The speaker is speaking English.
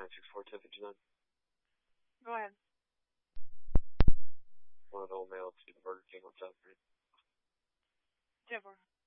964-1059. Go ahead. One old male to Burger King. What's up, man? 10-4.